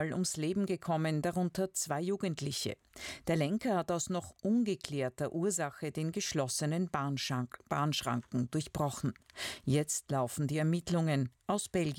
ums Leben gekommen, darunter 2 Jugendliche. Der Lenker hat aus noch ungeklärter Ursache den geschlossenen Bahnschranken durchbrochen. Jetzt laufen die Ermittlungen. Aus Belgien